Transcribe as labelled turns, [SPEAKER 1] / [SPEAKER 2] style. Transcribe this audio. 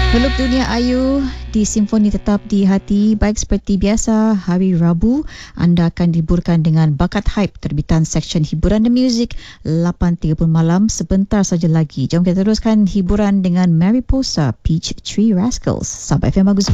[SPEAKER 1] Peluk Dunia Ayu di Simfoni Tetap di Hati. Baik, seperti biasa, hari Rabu anda akan dihiburkan dengan Bakat Hype terbitan Seksyen Hiburan The Music 8.30 malam. Sebentar saja lagi, jom kita teruskan hiburan dengan Mariposa Peach Tree Rascals. Sampai FM Bagus.